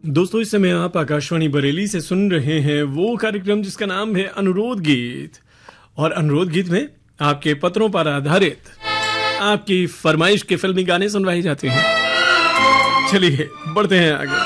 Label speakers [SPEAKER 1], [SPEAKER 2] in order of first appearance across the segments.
[SPEAKER 1] दोस्तों, इस समय आप आकाशवाणी बरेली से सुन रहे हैं वो कार्यक्रम जिसका नाम है अनुरोध गीत। और अनुरोध गीत में आपके पत्रों पर आधारित आपकी फरमाइश के फिल्मी गाने सुनवाए जाते हैं। चलिए बढ़ते हैं आगे।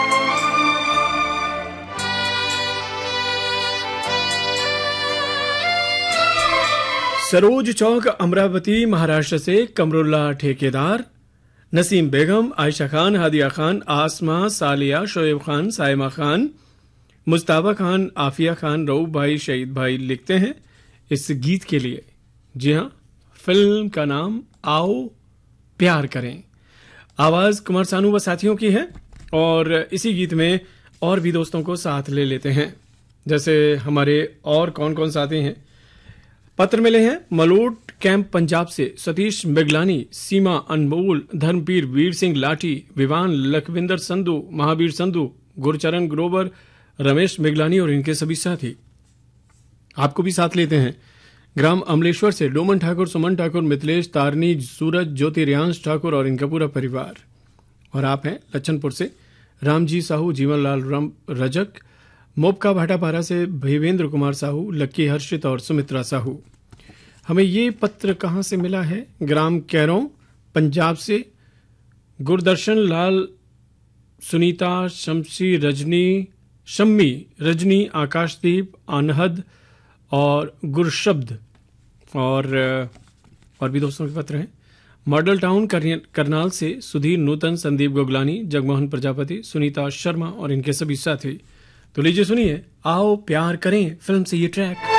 [SPEAKER 1] सरोज चौक अमरावती महाराष्ट्र से कमरुल्ला ठेकेदार, नसीम बेगम, आयशा खान, हादिया खान, आसमा, सालिया, शोएब खान, साइमा खान, मुस्ताबा खान, आफिया खान, रऊफ भाई, शहीद भाई लिखते हैं इस गीत के लिए। जी हाँ, फिल्म का नाम आओ प्यार करें। आवाज कुमार सानू व साथियों की है और इसी गीत में और भी दोस्तों को साथ ले लेते हैं। जैसे हमारे और कौन कौन साथी हैं, पत्र मिले हैं मलोट कैंप पंजाब से सतीश मिगलानी, सीमा अनमोल, धर्मपीर, वीर सिंह लाठी, विवान, लखविंदर संधू, महावीर संधू, गुरचरण ग्रोवर, रमेश मिगलानी और इनके सभी साथी। आपको भी साथ लेते हैं ग्राम अमलेश्वर से डोमन ठाकुर, सुमन ठाकुर, मिथिलेश, तारनी, सूरज, ज्योति, रियांश ठाकुर और इनका पूरा परिवार। और आप हैं लच्छनपुर से रामजी साहू, जीवनलाल रजक, मोपका भाटापारा से भीवेंद्र कुमार साहू, लक्की हर्षित और सुमित्रा साहू। हमें ये पत्र कहाँ से मिला है? ग्राम कैरों पंजाब से गुरदर्शन लाल, सुनीता, शम्मी, रजनी, आकाशदीप, अनहद और गुरशब्द और भी दोस्तों के पत्र हैं। मॉडल टाउन करनाल से सुधीर नूतन, संदीप गोगलानी, जगमोहन प्रजापति, सुनीता शर्मा और इनके सभी साथी। तो लीजिए सुनिए आओ प्यार करें फिल्म से ये ट्रैक।